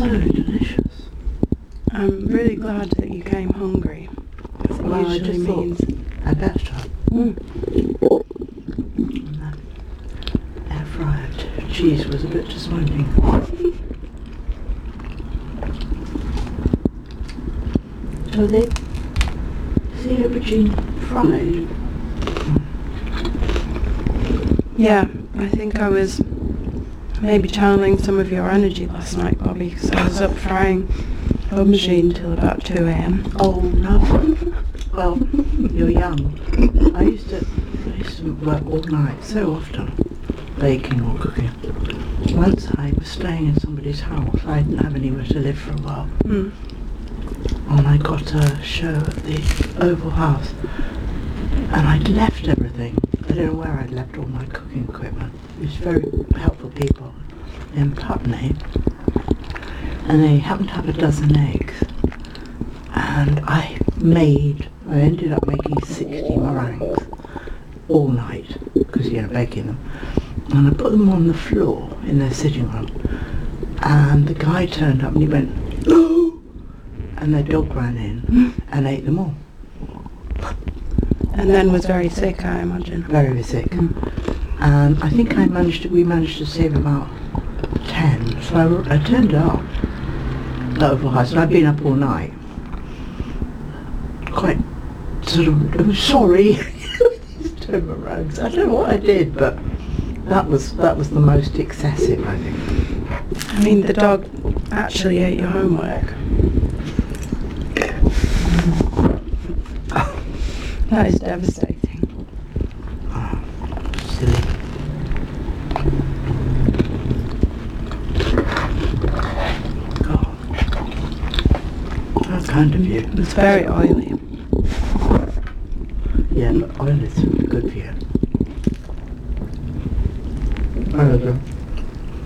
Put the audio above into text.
so delicious. I'm really glad that you came hungry. It Well, I usually just means... thought I better try. Mm. And that air fried cheese was a bit disappointing. So the aubergine fried. Yeah, I think I was maybe channeling some of your energy last night, Bobby, because I was up frying aubergine till about 2 a.m. Oh no. Well, you're young. I used to work all night so often, baking or cooking. Once I was staying in somebody's house. I didn't have anywhere to live for a while. Mm. And I got a show at the Oval House, and I'd left everything. I don't know where I'd left all my cooking equipment. These very helpful people in Putney, and they happened to have a dozen eggs, and I ended up making 60 meringues all night, because baking them, and I put them on the floor in their sitting room, and the guy turned up and he went, "Oh!" and their dog ran in and ate them all. And then was very sick, I imagine. Very sick. And I think we managed to save about 10. So I turned up at Oval House, and I'd been up all night. Quite sort of sorry. These 10 meringues. I don't know what I did, but that was the most excessive, I think. I mean, the dog actually ate your homework. That is devastating. Oh, silly. God. That's kind of you. It's very oily. Yeah, but oil is good for you. I don't know.